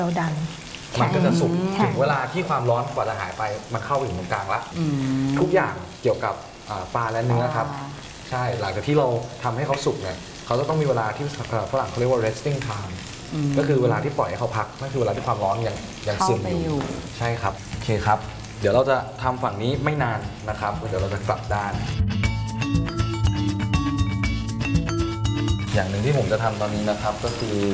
เราดันมันก็จะสุกใช่ถึงเวลาที่ความร้อนกว่าจะหายไปมันเข้าไปถึงตรงกลางละทุกอย่างเกี่ยวกับปลาและเนื้อครับใช่หลังจากที่เราทำให้เขาสุกเนี่ยเขาจะต้องมีเวลาที่ฝรั่งเขาเรียกว่า resting time ก็คือเวลาที่ปล่อยให้เขาพักนั่นคือเวลาที่ความร้อนยังซึมอยู่ใช่ครับโอเคครับเดี๋ยวเราจะทำฝั่งนี้ไม่นานนะครับเดี๋ยวเราจะกลับด้านอย่างหนึ่งที่ผมจะทำตอนนี้นะครับก็คือ